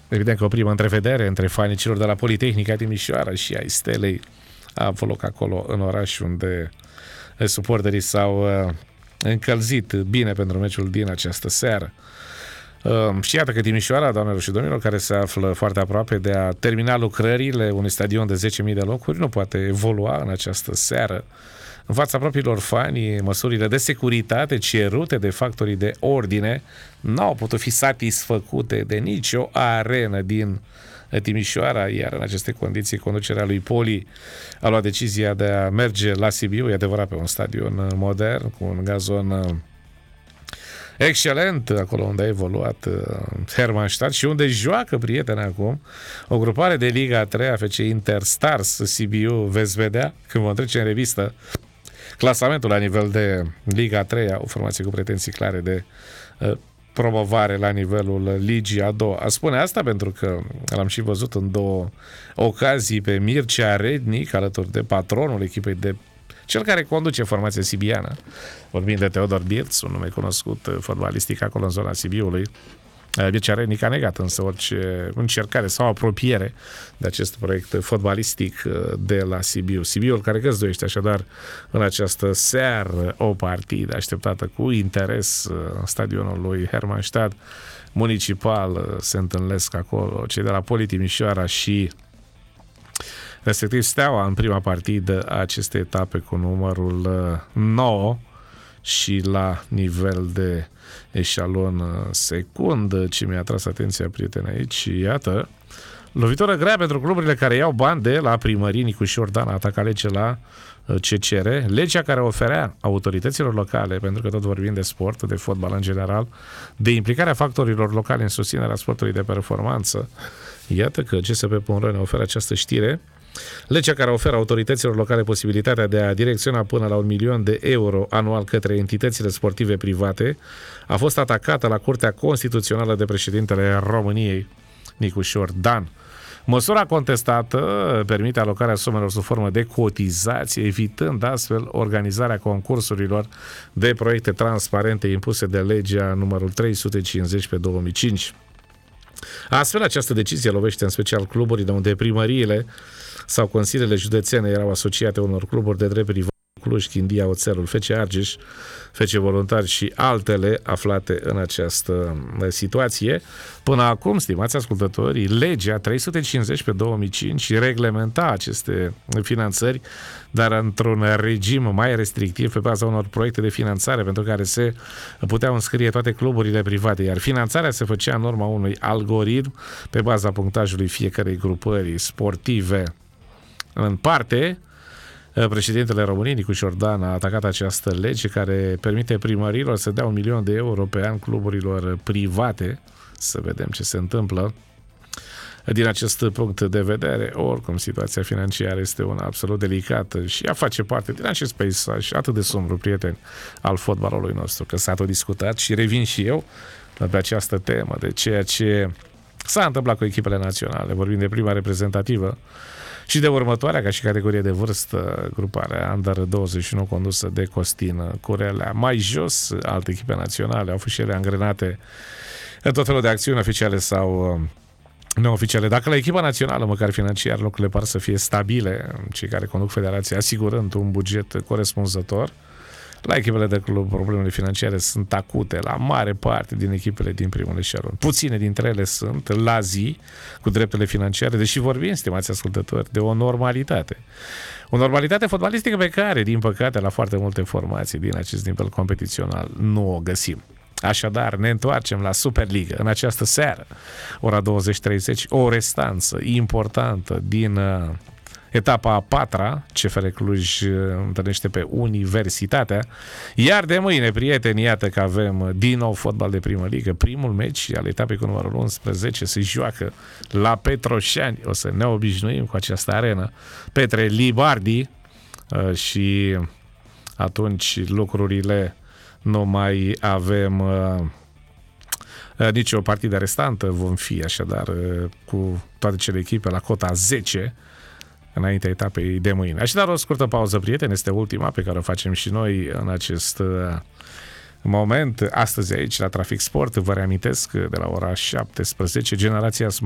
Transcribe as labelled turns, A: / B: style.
A: Evident că o primă întrevedere între fanii celor de la Politehnica Timișoara și ai Stelei a avut loc acolo în oraș, unde suporterii s-au încălzit bine pentru meciul din această seară. Și iată că Timișoara, doamnelor și domnilor, care se află foarte aproape de a termina lucrările unui stadion de 10.000 de locuri, nu poate evolua în această seară. În fața propriilor fani, măsurile de securitate cerute de factorii de ordine n-au putut fi satisfăcute de nicio arenă din Timișoara, iar în aceste condiții conducerea lui Poli a luat decizia de a merge la Sibiu, e adevărat, pe un stadion modern, cu un gazon excelent, acolo unde a evoluat Hermannstadt și unde joacă, prieteni, acum o grupare de Liga 3, AFC Interstars Sibiu. Veți vedea când vom trece în revistă clasamentul la nivel de Liga 3, o formație cu pretenții clare de promovare la nivelul Ligii a doua. Spune asta pentru că l-am și văzut în două ocazii pe Mircea Rednic alături de patronul echipei, de cel care conduce formația sibiană, vorbind de Teodor Birț, un nume cunoscut fotbalistic acolo în zona Sibiului. Mircea Rednic a negat însă orice încercare sau apropiere de acest proiect fotbalistic de la Sibiu. Sibiul care găzduiește așadar în această seară o partidă așteptată cu interes în stadionul lui Hermannstadt municipal. Se întâlnesc acolo cei de la Poli Timișoara și respectiv Steaua în prima partidă a acestei etape cu numărul 9 și la nivel de eșalon secund. Ce mi-a atras atenția, prieteni, aici, iată, lovitură grea pentru cluburile care iau bani de la primării. Nicu Șordan a atacat legea la CCR, legea care oferea autorităților locale, pentru că tot vorbim de sport, de fotbal în general, de implicarea factorilor locale în susținerea sportului de performanță. Iată că GSP.ro ne oferă această știre. Legea care oferă autorităților locale posibilitatea de a direcționa până la 1.000.000 de euro anual către entitățile sportive private a fost atacată la Curtea Constituțională de președintele României, Nicu Șordan. Măsura contestată permite alocarea sumelor sub formă de cotizație, evitând astfel organizarea concursurilor de proiecte transparente impuse de legea numărul 350 pe 2005. Astfel, această decizie lovește în special cluburile unde primăriile sau consiliile județene erau asociate unor cluburi de drept privat, Cluj, Chindia, Oțelul, FC Argeș, FC Voluntari și altele aflate în această situație. Până acum, stimați ascultători, legea 350 pe 2005 reglementa aceste finanțări, dar într-un regim mai restrictiv pe baza unor proiecte de finanțare pentru care se puteau înscrie toate cluburile private, iar finanțarea se făcea în urma unui algoritm pe baza punctajului fiecarei grupări sportive în parte. Președintele României, Nicu Șordan, a atacat această lege care permite primărilor să dea 1.000.000 de euro pe an cluburilor private. Să vedem ce se întâmplă din acest punct de vedere. Oricum, situația financiară este una absolut delicată și ea face parte din acest peisaj atât de sombru, prieteni, al fotbalului nostru, că s-a tot discutat și revin și eu pe această temă de ceea ce s-a întâmplat cu echipele naționale. Vorbim de prima reprezentativă și de următoarea, ca și categorie de vârstă, gruparea Under 21 condusă de Costin Curelea. Mai jos, alte echipe naționale au fost și ele angrenate în tot felul de acțiuni oficiale sau neoficiale. Dacă la echipa națională, măcar financiar, lucrurile par să fie stabile, cei care conduc federația asigurând un buget corespunzător, la echipele de club, problemele financiare sunt acute la mare parte din echipele din primul eșalon. Puține dintre ele sunt la zi cu dreptele financiare, deși vorbim, stimați ascultători, de o normalitate. O normalitate fotbalistică pe care, din păcate, la foarte multe formații din acest nivel competițional nu o găsim. Așadar, ne întoarcem la Superliga în această seară, ora 20:30, o restanță importantă din etapa a patra. CFR Cluj întâlnește pe Universitatea, iar de mâine, prieteni, iată că avem din nou fotbal de primă ligă. Primul meci al etapei cu numărul 11 se joacă la Petroșani. O să ne obișnuim cu această arenă, Petre Libardi, și atunci lucrurile nu mai avem nicio partidă restantă. Vom fi așadar cu toate cele echipe la cota 10 înaintea etapei de mâine. Așadar, o scurtă pauză, prieteni, este ultima pe care o facem și noi în acest moment. Astăzi aici, la Trafic Sport, vă reamintesc, de la ora 17, Generația